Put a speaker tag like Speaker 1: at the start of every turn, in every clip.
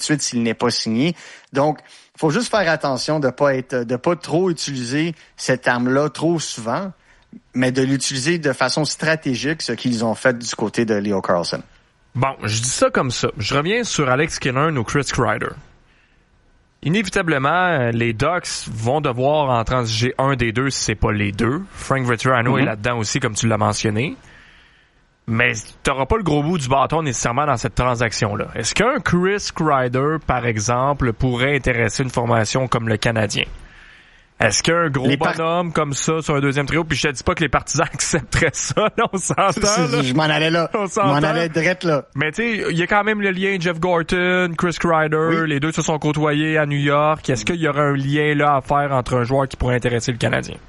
Speaker 1: suite s'il n'est pas signé. Donc, faut juste faire attention de pas trop utiliser cette arme-là trop souvent, mais de l'utiliser de façon stratégique, ce qu'ils ont fait du côté de Leo Carlsson.
Speaker 2: Bon, je dis ça comme ça. Je reviens sur Alex Killorn ou Chris Kreider. Inévitablement, les Ducks vont devoir en transiger un des deux si c'est pas les deux. Frank Vatrano est là-dedans aussi, comme tu l'as mentionné. Mais t'auras pas le gros bout du bâton nécessairement dans cette transaction-là. Est-ce qu'un Chris Kreider, par exemple, pourrait intéresser une formation comme le Canadien? Est-ce qu'un gros bonhomme comme ça sur un deuxième trio, puis je te dis pas que les partisans accepteraient ça, là, on s'entend, là.
Speaker 1: Je m'en allais là. Je m'en allais direct là.
Speaker 2: Mais tu sais, il y a quand même le lien Jeff Gorton, Chris Kreider, les deux se sont côtoyés à New York. Est-ce qu'il y aurait un lien là à faire entre un joueur qui pourrait intéresser le Canadien?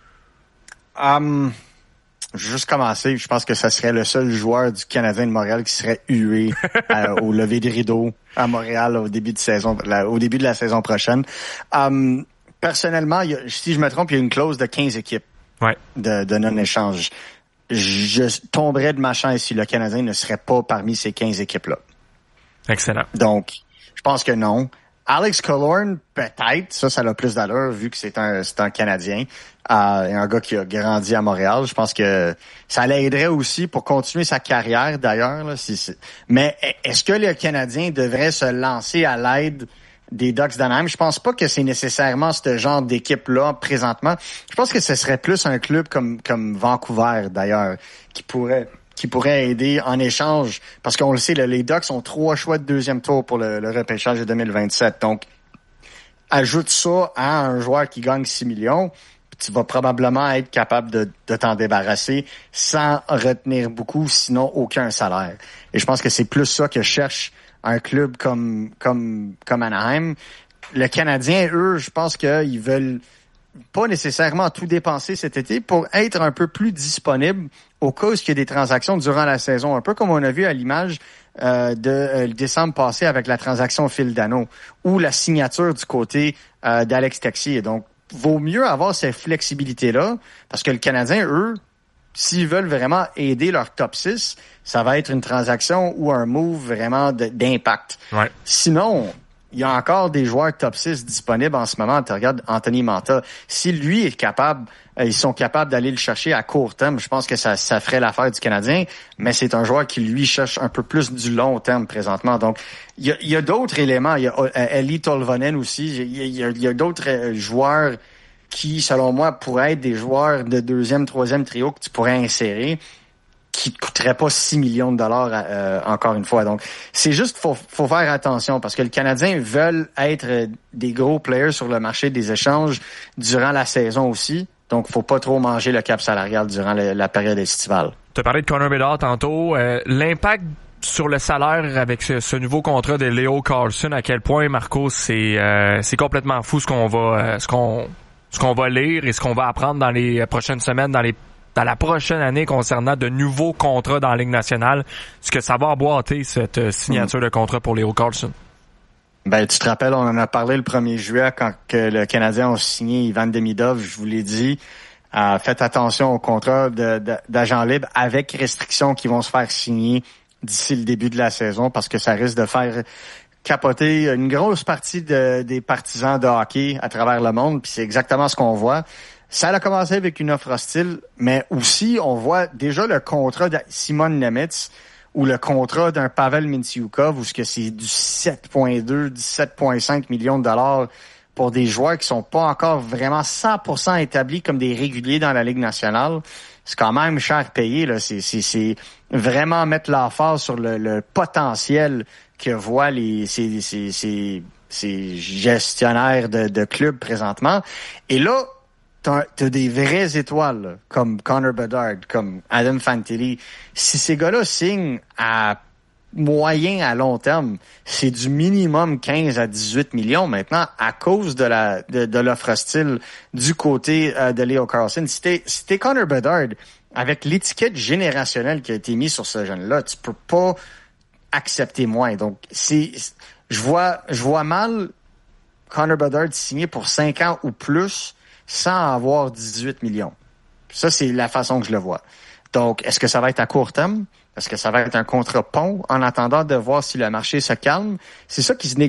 Speaker 1: Je vais juste commencer. Je pense que ça serait le seul joueur du Canadien de Montréal qui serait hué au lever des rideaux à Montréal au début de la saison prochaine. Personnellement, si je me trompe, il y a une clause de 15 équipes de non-échange. Je tomberais de ma chaise si le Canadien ne serait pas parmi ces 15 équipes-là.
Speaker 2: Excellent.
Speaker 1: Donc, je pense que non. Alex Killorn, peut-être. Ça a plus d'allure vu que c'est un Canadien. Et un gars qui a grandi à Montréal. Je pense que ça l'aiderait aussi pour continuer sa carrière, d'ailleurs. Là, Mais est-ce que le Canadien devrait se lancer à l'aide des Ducks d'Anaheim? Je pense pas que c'est nécessairement ce genre d'équipe-là présentement. Je pense que ce serait plus un club comme Vancouver, d'ailleurs, qui pourrait aider en échange, parce qu'on le sait, les Ducks ont 3 choix de deuxième tour pour le repêchage de 2027. Donc, ajoute ça à un joueur qui gagne 6 millions, tu vas probablement être capable de t'en débarrasser sans retenir beaucoup, sinon aucun salaire. Et je pense que c'est plus ça que cherche un club comme Anaheim. Le Canadien, eux, je pense qu'ils veulent pas nécessairement tout dépenser cet été pour être un peu plus disponible au cas où il y a des transactions durant la saison. Un peu comme on a vu à l'image de décembre passé avec la transaction Phil Danault ou la signature du côté d'Alex Texier. Donc, vaut mieux avoir cette flexibilité-là parce que le Canadien, eux, s'ils veulent vraiment aider leur top 6, ça va être une transaction ou un move vraiment d'impact.
Speaker 2: Ouais.
Speaker 1: Sinon, il y a encore des joueurs top 6 disponibles en ce moment. Tu regardes Anthony Mantha. Si lui est capable, ils sont capables d'aller le chercher à court terme, je pense que ça ferait l'affaire du Canadien, mais c'est un joueur qui, lui, cherche un peu plus du long terme présentement. Donc, il y a d'autres éléments. Il y a Eeli Tolvanen aussi. Il y a d'autres joueurs qui, selon moi, pourraient être des joueurs de deuxième, troisième trio que tu pourrais insérer, qui coûterait pas 6 millions de dollars encore une fois. Donc, c'est juste faut faire attention parce que le Canadien veulent être des gros players sur le marché des échanges durant la saison aussi. Donc, faut pas trop manger le cap salarial durant la période estivale.
Speaker 2: Tu as parlé de Connor Bedard tantôt. L'impact sur le salaire avec ce nouveau contrat de Leo Carlsson, à quel point, Marco, c'est complètement fou ce qu'on va lire et ce qu'on va apprendre dans les prochaines semaines, dans la prochaine année concernant de nouveaux contrats dans la Ligue nationale, ce que ça va emboîter cette signature de contrat pour Leo Carlsson.
Speaker 1: Ben, tu te rappelles, on en a parlé le 1er juillet quand que le Canadien a signé Ivan Demidov, je vous l'ai dit. Faites attention aux contrats d'agents libres avec restrictions qui vont se faire signer d'ici le début de la saison parce que ça risque de faire capoter une grosse partie des partisans de hockey à travers le monde, puis c'est exactement ce qu'on voit. Ça a commencé avec une offre hostile, mais aussi on voit déjà le contrat de Simon Nemetz ou le contrat d'un Pavel Mintyukov où c'est du 7,2, 17,5 millions de dollars pour des joueurs qui sont pas encore vraiment 100% établis comme des réguliers dans la Ligue nationale. C'est quand même cher payé, là. C'est vraiment mettre l'emphase sur le potentiel que voient ces gestionnaires de clubs présentement. Et là, t'as des vraies étoiles, là, comme Connor Bedard, comme Adam Fantilli. Si ces gars-là signent à moyen à long terme, c'est du minimum 15 à 18 millions maintenant à cause de l'offre hostile du côté de Leo Carlsson. Si t'es Connor Bedard, avec l'étiquette générationnelle qui a été mise sur ce jeune-là, tu peux pas accepter moins. Donc, je vois mal Connor Bedard signer pour 5 ans ou plus sans avoir 18 millions. Ça, c'est la façon que je le vois. Donc, est-ce que ça va être à court terme? Est-ce que ça va être un contrat pont en attendant de voir si le marché se calme? C'est ça qui se